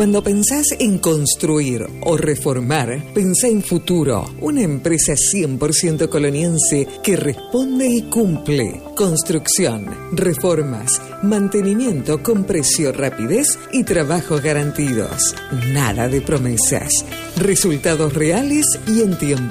Cuando pensás en construir o reformar, pensá en Futuro, una empresa 100% coloniense que responde y cumple. Construcción, reformas, mantenimiento con precio, rapidez y trabajos garantidos. Nada de promesas. Resultados reales y en tiempo.